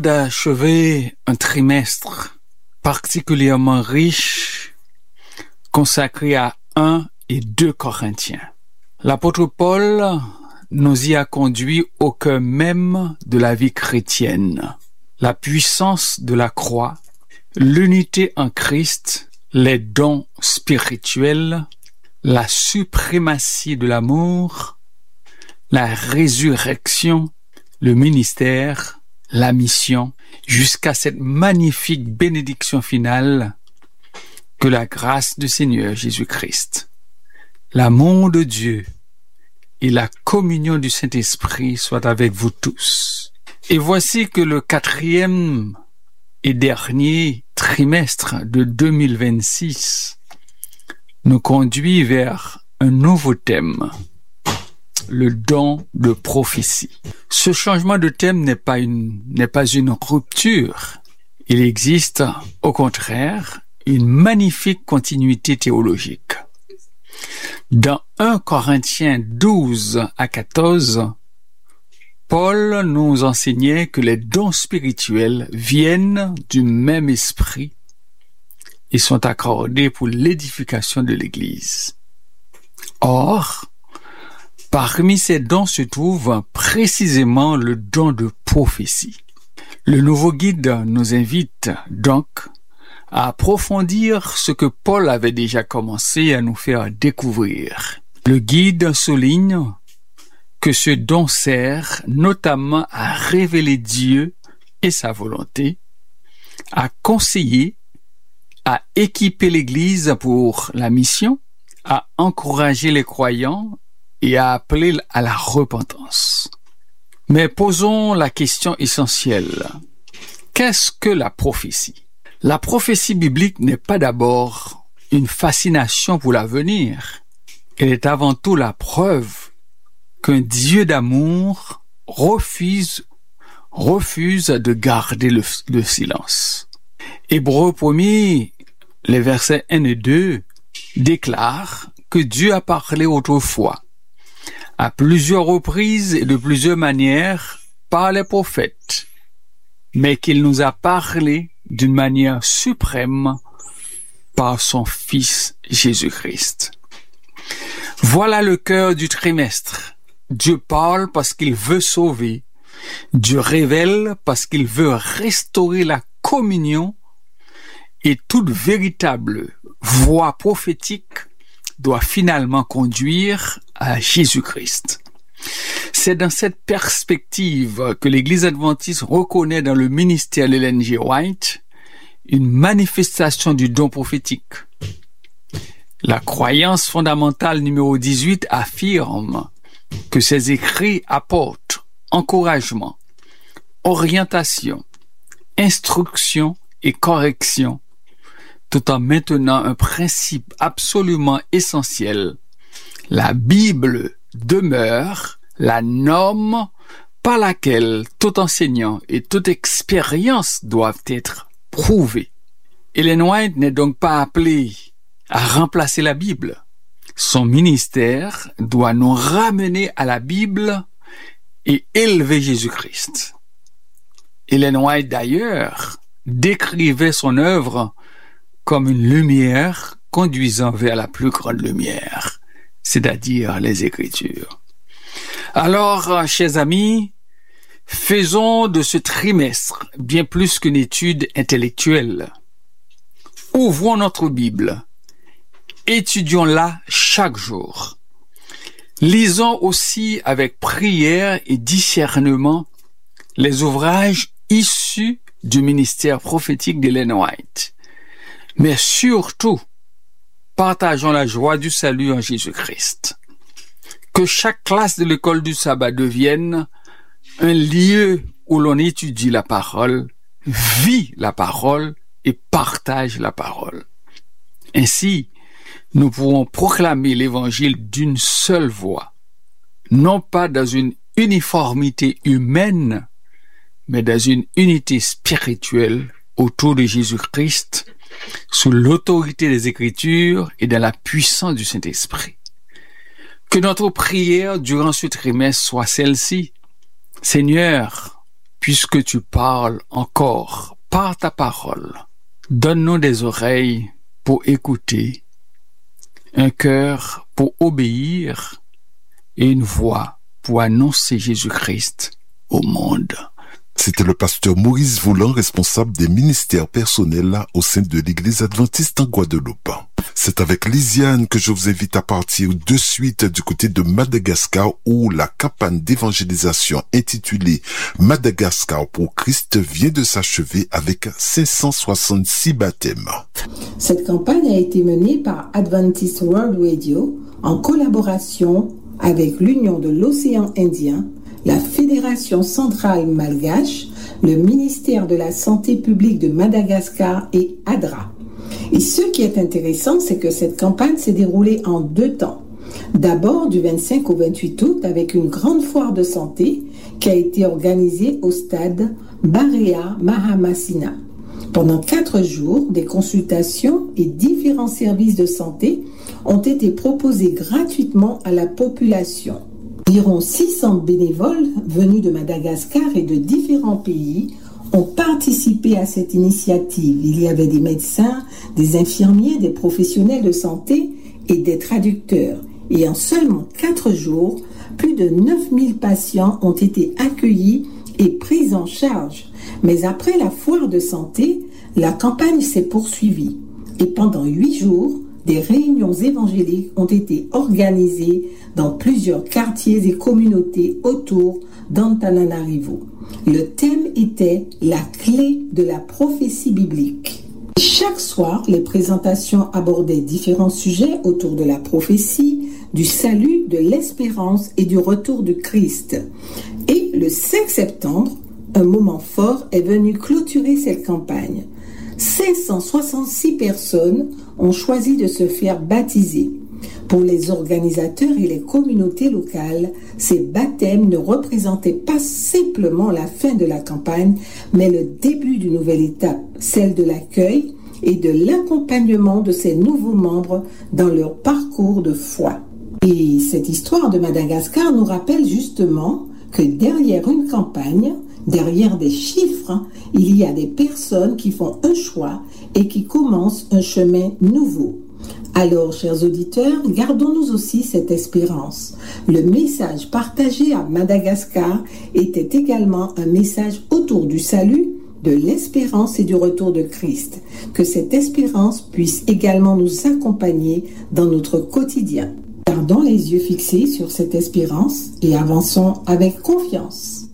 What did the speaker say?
d'achever un trimestre particulièrement riche consacré à 1 et 2 Corinthiens. L'apôtre Paul nous y a conduit au cœur même de la vie chrétienne. La puissance de la croix, l'unité en Christ, les dons spirituels, la suprématie de l'amour, la résurrection, le ministère, la mission, jusqu'à cette magnifique bénédiction finale que la grâce du Seigneur Jésus-Christ, l'amour de Dieu et la communion du Saint-Esprit soient avec vous tous. Et voici que le 4e et dernier trimestre de 2026 nous conduit vers un nouveau thème, le don de prophétie. Ce changement de thème n'est pas une rupture. Il existe, au contraire, une magnifique continuité théologique. Dans 1 Corinthiens 12 à 14, Paul nous enseignait que les dons spirituels viennent du même esprit et sont accordés pour l'édification de l'Église. Or, parmi ces dons se trouve précisément le don de prophétie. Le nouveau guide nous invite donc à approfondir ce que Paul avait déjà commencé à nous faire découvrir. Le guide souligne que ce don sert notamment à révéler Dieu et sa volonté, à conseiller, à équiper l'Église pour la mission, à encourager les croyants et à appeler à la repentance. Mais posons la question essentielle. Qu'est-ce que la prophétie? La prophétie biblique n'est pas d'abord une fascination pour l'avenir. Elle est avant tout la preuve qu'un Dieu d'amour refuse de garder le silence. Hébreux 1er, les versets 1 et 2, déclarent que Dieu a parlé autrefois, à plusieurs reprises et de plusieurs manières, par les prophètes, mais qu'il nous a parlé d'une manière suprême par son Fils Jésus-Christ. Voilà le cœur du trimestre. Dieu parle parce qu'il veut sauver. Dieu révèle parce qu'il veut restaurer la communion, et toute véritable voix prophétique doit finalement conduire à Jésus-Christ. C'est dans cette perspective que l'Église adventiste reconnaît dans le ministère d'Ellen G. White une manifestation du don prophétique. La croyance fondamentale numéro 18 affirme que ces écrits apportent encouragement, orientation, instruction et correction, tout en maintenant un principe absolument essentiel. La Bible demeure la norme par laquelle tout enseignant et toute expérience doivent être prouvées. Ellen White n'est donc pas appelé à remplacer la Bible. Son ministère doit nous ramener à la Bible et élever Jésus-Christ. Ellen White, d'ailleurs, décrivait son œuvre comme une lumière conduisant vers la plus grande lumière, c'est-à-dire les Écritures. Alors, chers amis, faisons de ce trimestre bien plus qu'une étude intellectuelle. Ouvrons notre Bible. Étudions-la chaque jour. Lisons aussi avec prière et discernement les ouvrages issus du ministère prophétique d'Ellen White. Mais surtout, partageons la joie du salut en Jésus-Christ. Que chaque classe de l'école du sabbat devienne un lieu où l'on étudie la parole, vit la parole et partage la parole. Ainsi, nous pourrons proclamer l'évangile d'une seule voix, non pas dans une uniformité humaine, mais dans une unité spirituelle autour de Jésus-Christ, sous l'autorité des Écritures et dans la puissance du Saint-Esprit. Que notre prière durant ce trimestre soit celle-ci. Seigneur, puisque tu parles encore par ta parole. Donne-nous des oreilles pour écouter, un cœur pour obéir et une voix pour annoncer Jésus-Christ au monde. C'était le pasteur Maurice Volant, responsable des ministères personnels au sein de l'Église adventiste en Guadeloupe. C'est avec Lisiane que je vous invite à partir de suite du côté de Madagascar où la campagne d'évangélisation intitulée Madagascar pour Christ vient de s'achever avec 566 baptêmes. Cette campagne a été menée par Adventist World Radio en collaboration avec l'Union de l'Océan Indien, la Fédération centrale malgache, le ministère de la Santé publique de Madagascar et ADRA. Et ce qui est intéressant, c'est que cette campagne s'est déroulée en 2 temps. D'abord du 25 au 28 août avec une grande foire de santé qui a été organisée au stade Barea Mahamasina. Pendant 4 jours, des consultations et différents services de santé ont été proposés gratuitement à la population. Environ 600 bénévoles venus de Madagascar et de différents pays ont participé à cette initiative. Il y avait des médecins, des infirmiers, des professionnels de santé et des traducteurs. Et en seulement 4 jours, plus de 9000 patients ont été accueillis et pris en charge. Mais après la foire de santé, la campagne s'est poursuivie. Et pendant 8 jours, des réunions évangéliques ont été organisées dans plusieurs quartiers et communautés autour d'Antananarivo. Le thème était la clé de la prophétie biblique. Chaque soir, les présentations abordaient différents sujets autour de la prophétie, du salut, de l'espérance et du retour de Christ. Et le 5 septembre, un moment fort est venu clôturer cette campagne. 566 personnes ont choisi de se faire baptiser. Pour les organisateurs et les communautés locales, ces baptêmes ne représentaient pas simplement la fin de la campagne, mais le début d'une nouvelle étape, celle de l'accueil et de l'accompagnement de ces nouveaux membres dans leur parcours de foi. Et cette histoire de Madagascar nous rappelle justement que derrière une campagne, derrière des chiffres, il y a des personnes qui font un choix et qui commencent un chemin nouveau. Alors, chers auditeurs, gardons-nous aussi cette espérance. Le message partagé à Madagascar était également un message autour du salut, de l'espérance et du retour de Christ. Que cette espérance puisse également nous accompagner dans notre quotidien. Gardons les yeux fixés sur cette espérance et avançons avec confiance.